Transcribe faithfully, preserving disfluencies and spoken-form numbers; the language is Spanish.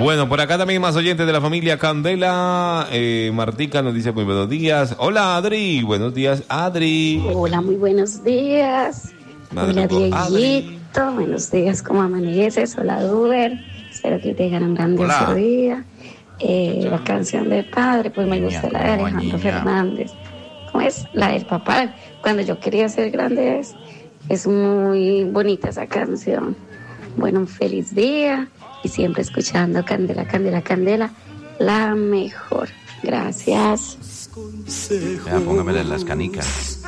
Bueno, por acá también más oyentes de la familia Candela. Eh, Martica nos dice muy buenos días. Hola, Adri. Buenos días, Adri. Hola, muy buenos días. Madre Hola, tocó, Dieguito. Buenos días, ¿cómo amaneces? Hola, Duber. Espero que tengan un grandioso Hola. día. Eh, la canción del padre, pues me Niña, gusta la de como Alejandro niña. Fernández. ¿Cómo es? La del papá. Cuando yo quería ser grande es, es muy bonita esa canción. Bueno, un feliz día y siempre escuchando Candela, Candela, Candela, la mejor. Gracias. Ya, póngamele las canicas.